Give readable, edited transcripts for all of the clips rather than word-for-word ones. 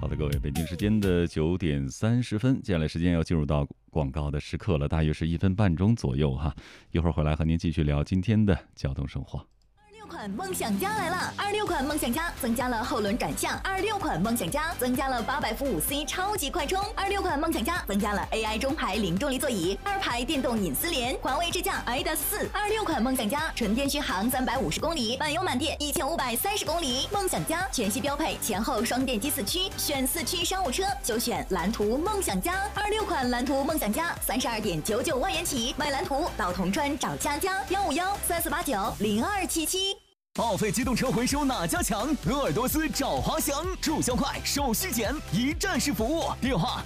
的，各位，北京时间的9点30分，接下来时间要进入到广告的时刻了，大约是1分半钟左右哈。一会儿回来和您继续聊今天的交通生活。 款梦想家来了！26款梦想家增加了后轮转向，26款梦想家增加了800伏5C 超级快充，26款梦想家增加了 AI 中排零重力座椅，2排电动隐私联，环卫智驾 ADAS 4，26款梦想家纯电续航350公里，满油满电1530公里。梦想家全系标配前后双电机4驱，选4驱商务车就选蓝图梦想家，26款蓝图梦想家32.99万元起，买蓝图到铜川找佳佳15134490277。 报废机动车回收哪家强？鄂尔多斯找华翔，注销快，手续简，一站式服务。电话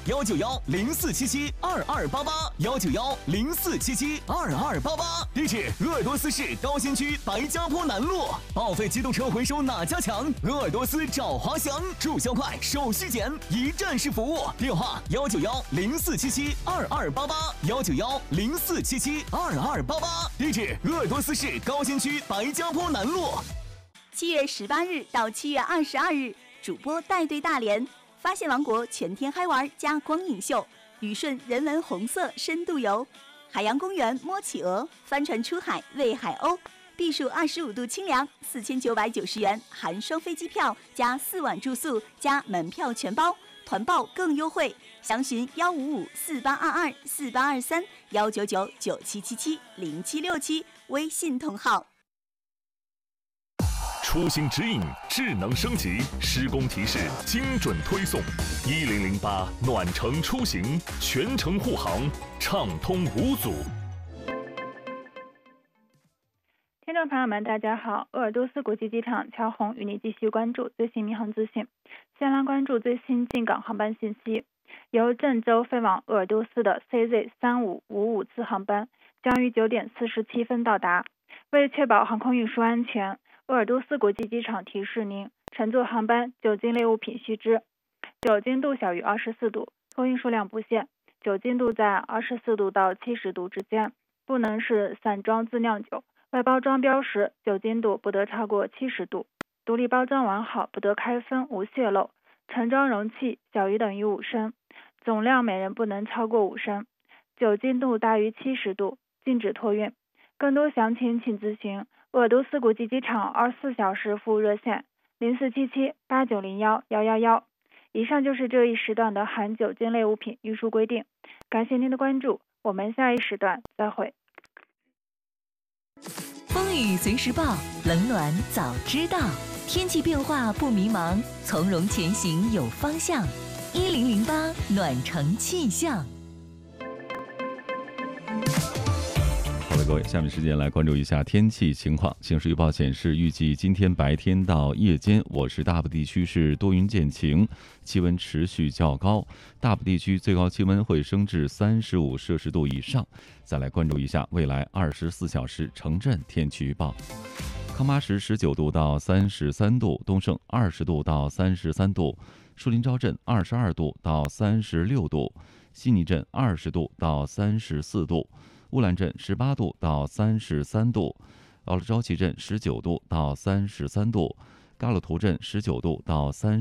19104772288，19104772288。地址：鄂尔多斯市高新区白家坡南路。报废机动车回收哪家强？鄂尔多斯找华翔，注销快，手续简，一站式服务。电话19104772288，19104772288。地址：鄂尔多斯市高新区白家坡南路。 7月18日到7月22日，主播带队大连，发现王国全天嗨玩加光影秀，旅顺人文红色深度游，海洋公园摸企鹅，帆船出海喂海鸥，避暑25度清凉，4990元含双飞机票加4晚住宿加门票全包，团报更优惠，详询15548224823，19997770767微信同号。 出行指引智能升级，施工提示精准推送，1008暖城出行，全程护航，畅通无阻。 听众朋友们，大家好，鄂尔多斯国际机场乔红与你继续关注最新民航资讯。先来关注最新进港航班信息。由郑州飞往鄂尔多斯的 CZ3555次航班将于9点47分到达。为确保航空运输安全，鄂尔多斯国际机场提示您，乘坐航班酒精类物品须知：酒精度小于24度，托运数量不限，酒精度在24度到70度之间，不能是散装自酿酒。外包装标识酒精度不得超过70度，独立包装完好，不得开封，无泄漏。盛装容器小于等于5升，总量每人不能超过5升，酒精度大于70度，禁止托运。更多详情请咨询鄂尔多斯国际机场24小时服务热线047789011111。以上就是这一时段的含酒精类物品运输规定，感谢您的关注，我们下一时段再会。 风雨随时报，冷暖早知道，天气变化不迷茫，从容前行有方向。1008暖城气象。 好的，各位，下面时间来关注一下天气情况。形势预报显示，预计今天白天到夜间，我市大部地区是多云见晴，气温持续较高，大部地区最高气温会升至35摄氏度以上。再来关注一下未来24小时城镇天气预报。康巴什19度到33度，东胜20度到33度，树林昭镇22度到36度，悉尼镇20度到34度，乌兰镇18度到33度，奥勒昭旗镇19度到33度，嘎鲁图镇19度到